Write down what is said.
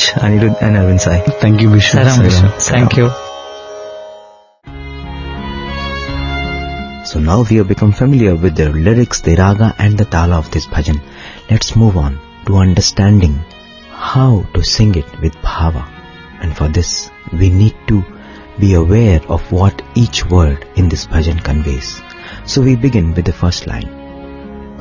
much, Anirudh and Arvind Sai. Thank you, Vishnu. Saram, Vishnu. Thank you. So now we have become familiar with the lyrics, the raga and the tala of this bhajan. Let's move on to understanding how to sing it with bhava. And for this, we need to be aware of what each word in this bhajan conveys. So we begin with the first line.